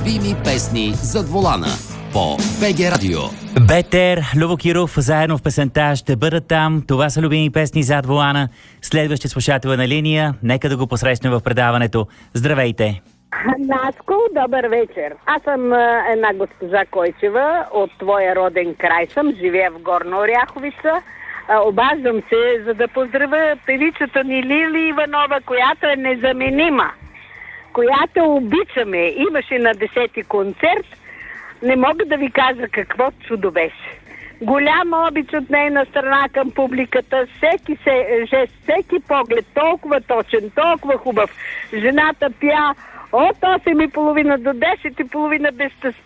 любими песни зад волана по БГ Радио. Бетер, Любо Киров, заедно в песента ще бъдат там. Това са любими песни зад волана. Следващия слушател на линия. Нека да го посрещнем в предаването. Здравейте! Наско, добър вечер. Аз съм една госпожа Койчева, от твоя роден край съм, живея в Горна Оряховица. Обаждам се, за да поздравя певицата ни Лили Иванова, която е незаменима, която обичаме. Имаше на 10-ти концерт. Не мога да ви кажа какво чудо беше. Голям обич от нейна страна към публиката, всеки жест, всеки поглед, толкова точен, толкова хубав. Жената пя от 8:30 до 10:30 без